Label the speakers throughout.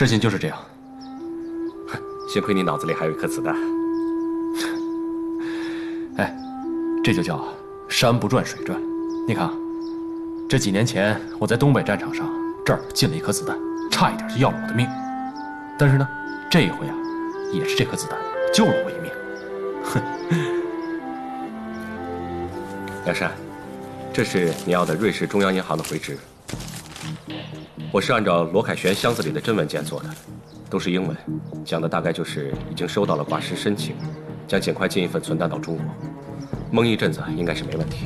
Speaker 1: 事情就是这样。
Speaker 2: 幸亏你脑子里还有一颗子弹。
Speaker 1: 哎，这就叫山不转水转。你看啊，这几年前我在东北战场上，这儿进了一颗子弹，差一点就要了我的命。但是呢，这一回啊，也是这颗子弹救了我一命。哼。
Speaker 2: 梁山，这是你要的瑞士中央银行的回执。我是按照罗凯旋箱子里的真文件做的，都是英文，讲的大概就是已经收到了挂失申请，将尽快进一份存弹到中国，蒙一阵子应该是没问题。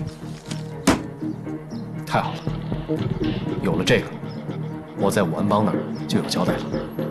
Speaker 1: 太好了，有了这个，我在武安邦那儿就有交代了。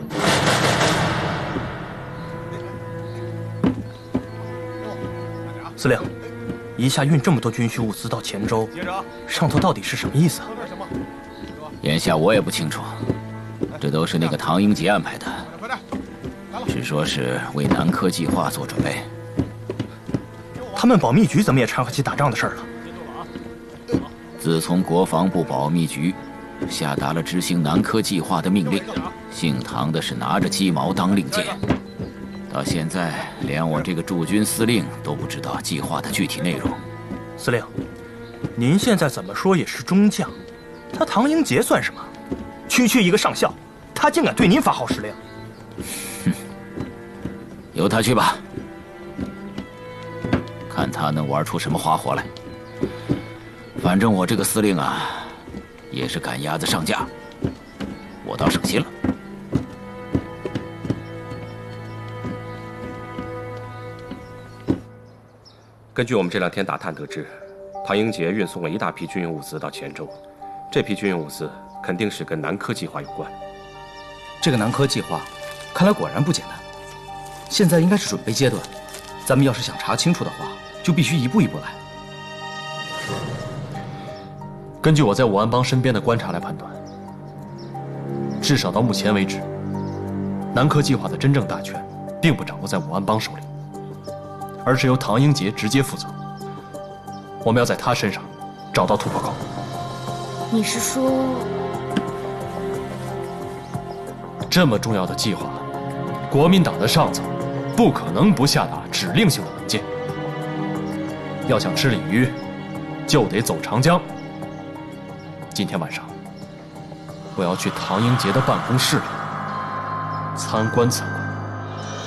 Speaker 3: 司令，一下运这么多军需物资到黔州，上头到底是什么意思啊？
Speaker 4: 眼下我也不清楚，这都是那个唐英杰安排的，只说是为南柯计划做准备。
Speaker 3: 他们保密局怎么也掺和起打仗的事儿了？
Speaker 4: 自从国防部保密局下达了执行南柯计划的命令，姓唐的是拿着鸡毛当令箭，到现在连我这个驻军司令都不知道计划的具体内容。
Speaker 3: 司令，您现在怎么说也是中将，他唐英杰算什么？区一个上校，他竟敢对您发号施令？
Speaker 4: 哼，由他去吧，看他能玩出什么花活来。反正我这个司令啊，也是赶鸭子上架，我倒省心了。
Speaker 2: 根据我们这2天打探得知，唐英杰运送了一大批军用物资到黔州，这批军用物资肯定是跟南柯计划有关。
Speaker 5: 这个南柯计划，看来果然不简单。现在应该是准备阶段，咱们要是想查清楚的话，就必须一步一步来。
Speaker 1: 根据我在武安邦身边的观察来判断，至少到目前为止，南柯计划的真正大权并不掌握在武安邦手里，而是由唐英杰直接负责。我们要在他身上找到突破口。
Speaker 6: 你是说，
Speaker 1: 这么重要的计划，国民党的上层不可能不下达指令性的文件。要想吃鲤鱼，就得走长江。今天晚上，我要去唐英杰的办公室里参观参观。